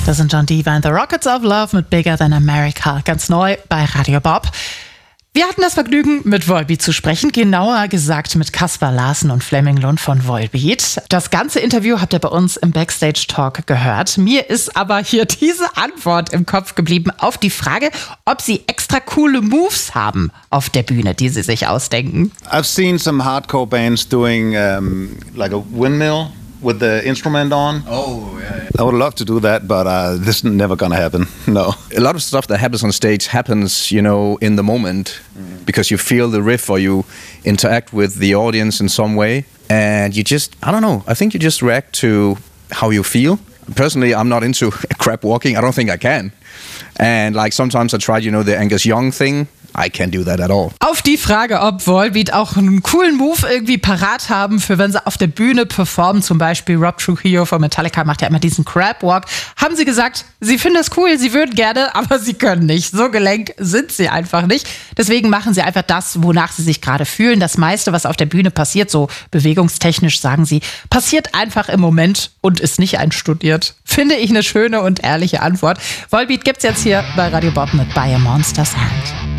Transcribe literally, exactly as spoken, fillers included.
Das sind John Diva and the Rockets of Love mit Bigger Than America. Ganz neu bei Radio Bob. Wir hatten das Vergnügen, mit Volbeat zu sprechen, genauer gesagt mit Kaspar Larsen und Flemming Lund von Volbeat. Das ganze Interview habt ihr bei uns im Backstage-Talk gehört. Mir ist aber hier diese Antwort im Kopf geblieben auf die Frage, ob sie extra coole Moves haben auf der Bühne, die sie sich ausdenken. I've seen some hardcore bands doing um, like a windmill with the instrument on. Oh, yeah, yeah. I would love to do that, but uh, this is never gonna happen. No. A lot of stuff that happens on stage happens, you know, in the moment mm. because you feel the riff or you interact with the audience in some way. And you just, I don't know, I think you just react to how you feel. Personally, I'm not into crap walking. I don't think I can. And like sometimes I tried, you know, the Angus Young thing. I can't do that at all. Auf die Frage, ob Volbeat auch einen coolen Move irgendwie parat haben, für wenn sie auf der Bühne performen, zum Beispiel Rob Trujillo von Metallica macht ja immer diesen Crab Walk, haben sie gesagt, sie finden das cool, sie würden gerne, aber sie können nicht. So gelenk sind sie einfach nicht. Deswegen machen sie einfach das, wonach sie sich gerade fühlen. Das meiste, was auf der Bühne passiert, so bewegungstechnisch, sagen sie, passiert einfach im Moment und ist nicht einstudiert. Finde ich eine schöne und ehrliche Antwort. Volbeat gibt's jetzt hier bei Radio Bob mit By a Monster's Hand.